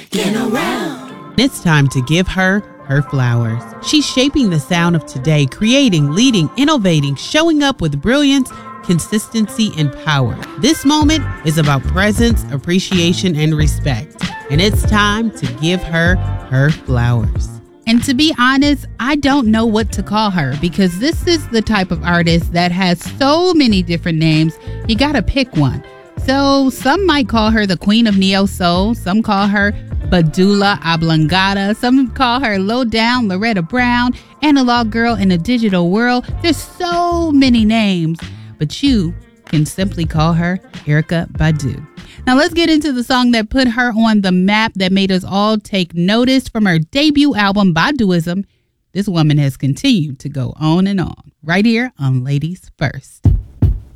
Get around. It's time to give her her flowers. She's shaping the sound of today, creating, leading, innovating, showing up with brilliance, consistency, and power. This moment is about presence, appreciation, and respect. And it's time to give her her flowers. And to be honest, I don't know what to call her because this is the type of artist that has so many different names. You gotta pick one. So some might call her the Queen of Neo Soul. Some call her Badula Oblongata. Some call her Low Down Loretta Brown, Analog Girl in a Digital World. There's so many names, but you can simply call her Erykah Badu. Now let's get into the song that put her on the map, that made us all take notice. From her debut album, Baduizm, this woman has continued to go on and on, right here on Ladies First.